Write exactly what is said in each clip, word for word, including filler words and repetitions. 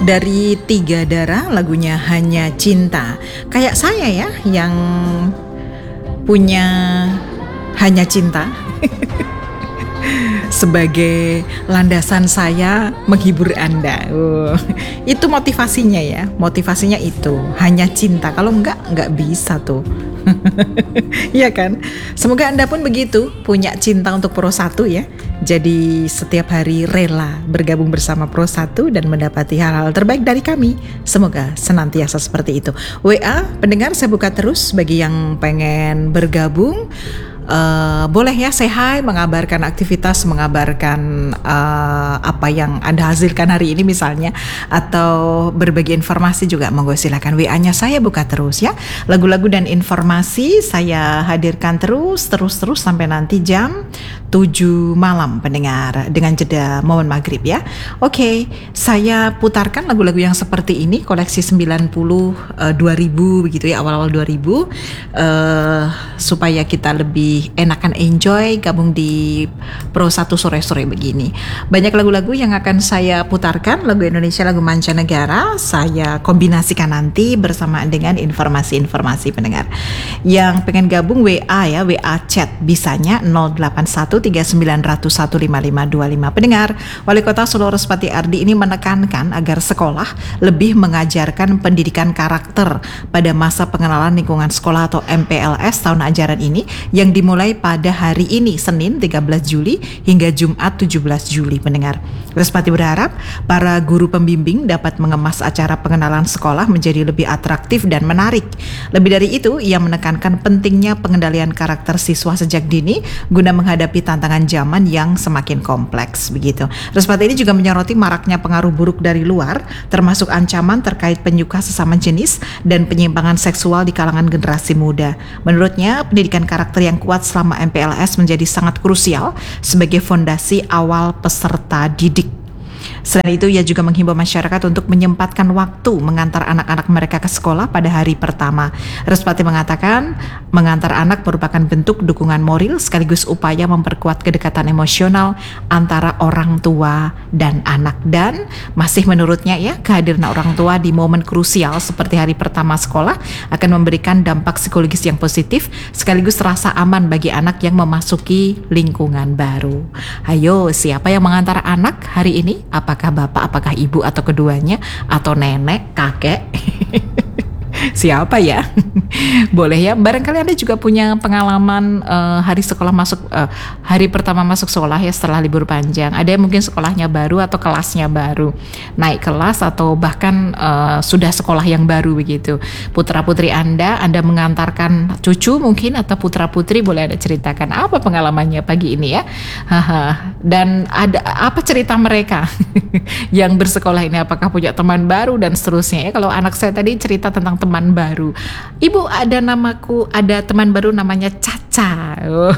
dari Tiga Darah, lagunya Hanya Cinta. Kayak saya ya yang punya Hanya Cinta sebagai landasan saya menghibur Anda. Uh, itu motivasinya ya, motivasinya itu hanya cinta. Kalau enggak, enggak bisa tuh. Iya kan? Semoga Anda pun begitu, punya cinta untuk Pro satu ya. Jadi setiap hari rela bergabung bersama Pro satu dan mendapati hal-hal terbaik dari kami. Semoga senantiasa seperti itu. W A pendengar saya buka terus bagi yang pengen bergabung. Uh, boleh ya say hi, mengabarkan aktivitas, mengabarkan uh, apa yang Anda hasilkan hari ini misalnya, atau berbagi informasi juga monggo silakan. W A-nya saya buka terus ya. Lagu-lagu dan informasi saya hadirkan terus terus terus sampai nanti jam tujuh malam pendengar, dengan jeda momen maghrib ya. Oke, saya putarkan lagu-lagu yang seperti ini, koleksi sembilan puluh, uh, dua ribu begitu ya, awal-awal dua ribu, uh, supaya kita lebih enakan enjoy gabung di Pro satu sore-sore begini. Banyak lagu-lagu yang akan saya putarkan, lagu Indonesia, lagu mancanegara, saya kombinasikan nanti bersamaan dengan informasi-informasi pendengar. Yang pengen gabung W A ya, W A chat bisanya nol delapan satu tiga sembilan nol nol satu lima lima dua lima. Pendengar, Wali Kota Solo Respati Ardi ini menekankan agar sekolah lebih mengajarkan pendidikan karakter pada masa pengenalan lingkungan sekolah atau M P L S tahun ajaran ini yang dimulai pada hari ini Senin tiga belas Juli hingga Jumat tujuh belas Juli pendengar. Respati berharap para guru pembimbing dapat mengemas acara pengenalan sekolah menjadi lebih atraktif dan menarik. Lebih dari itu, ia menekankan pentingnya pengendalian karakter siswa sejak dini guna menghadapi tantangan zaman yang semakin kompleks begitu. Respati ini juga menyoroti maraknya pengaruh buruk dari luar, termasuk ancaman terkait penyuka sesama jenis dan penyimpangan seksual di kalangan generasi muda. Menurutnya, pendidikan karakter yang kuat selama M P L S menjadi sangat krusial sebagai fondasi awal peserta didik. Selain itu, ia juga menghimbau masyarakat untuk menyempatkan waktu mengantar anak-anak mereka ke sekolah pada hari pertama. Respati mengatakan, mengantar anak merupakan bentuk dukungan moral sekaligus upaya memperkuat kedekatan emosional antara orang tua dan anak. Dan masih menurutnya ya, kehadiran orang tua di momen krusial seperti hari pertama sekolah akan memberikan dampak psikologis yang positif sekaligus rasa aman bagi anak yang memasuki lingkungan baru. Ayo, siapa yang mengantar anak hari ini? Apakah bapak, apakah ibu, atau keduanya, atau nenek, kakek? Siapa ya? Boleh ya, barangkali Anda juga punya pengalaman uh, hari sekolah masuk uh, hari pertama masuk sekolah ya setelah libur panjang. Ada yang mungkin sekolahnya baru atau kelasnya baru, naik kelas atau bahkan uh, sudah sekolah yang baru begitu. Putra-putri Anda, Anda mengantarkan cucu mungkin atau putra-putri, boleh Anda ceritakan apa pengalamannya pagi ini ya. Haha. Dan ada apa cerita mereka yang bersekolah ini, apakah punya teman baru dan seterusnya ya. Kalau anak saya tadi cerita tentang teman baru. Ibu, ada namaku, ada teman baru namanya Caca. Oh.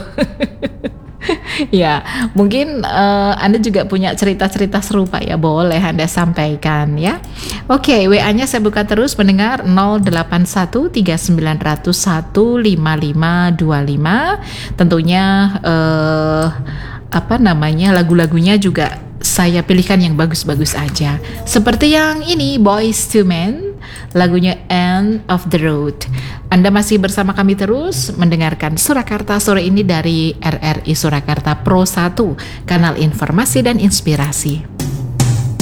Ya, mungkin uh, Anda juga punya cerita-cerita serupa ya, boleh Anda sampaikan ya. Oke, W A-nya saya buka terus mendengar nol delapan satu tiga sembilan nol satu lima lima dua lima. Tentunya uh, apa namanya, lagu-lagunya juga saya pilihkan yang bagus-bagus aja. Seperti yang ini, Boyz two Men, lagunya End of the Road. Anda masih bersama kami terus mendengarkan Surakarta sore ini dari R R I Surakarta Pro satu, kanal informasi dan inspirasi.